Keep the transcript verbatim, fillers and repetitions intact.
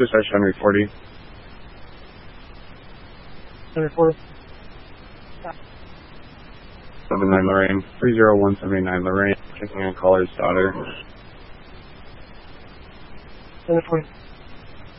Dispatch Henry forty. Henry forty. seven nine Lorraine. three zero one seven nine Lorraine. Checking on caller's daughter. Henry forty.